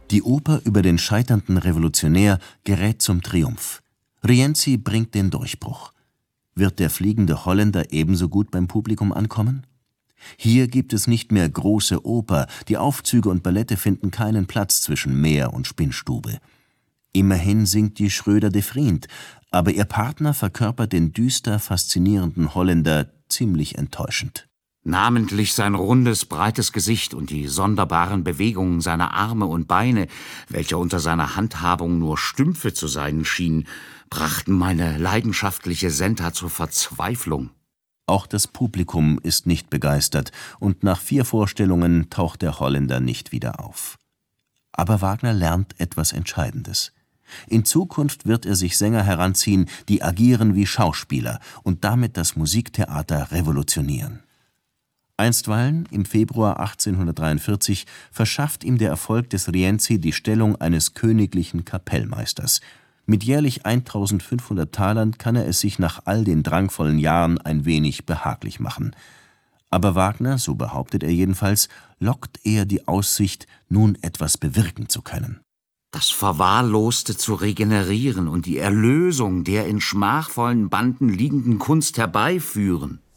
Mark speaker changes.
Speaker 1: Die Oper über den scheiternden Revolutionär gerät zum Triumph. Rienzi bringt den Durchbruch. Wird der fliegende Holländer ebenso gut beim Publikum ankommen? Hier gibt es nicht mehr große Oper, die Aufzüge und Ballette finden keinen Platz zwischen Meer und Spinnstube. Immerhin singt die Schröder de Vriend, aber ihr Partner verkörpert den düster faszinierenden Holländer ziemlich enttäuschend.
Speaker 2: Namentlich sein rundes, breites Gesicht und die sonderbaren Bewegungen seiner Arme und Beine, welche unter seiner Handhabung nur Stümpfe zu sein schienen, brachten meine leidenschaftliche Senta zur Verzweiflung.
Speaker 1: Auch das Publikum ist nicht begeistert und nach 4 Vorstellungen taucht der Holländer nicht wieder auf. Aber Wagner lernt etwas Entscheidendes. In Zukunft wird er sich Sänger heranziehen, die agieren wie Schauspieler und damit das Musiktheater revolutionieren. Einstweilen, im Februar 1843, verschafft ihm der Erfolg des Rienzi die Stellung eines königlichen Kapellmeisters. Mit jährlich 1.500 Talern kann er es sich nach all den drangvollen Jahren ein wenig behaglich machen. Aber Wagner, so behauptet er jedenfalls, lockt eher die Aussicht, nun etwas bewirken zu können.
Speaker 2: Das Verwahrloste zu regenerieren und die Erlösung der in schmachvollen Banden liegenden Kunst herbeiführen.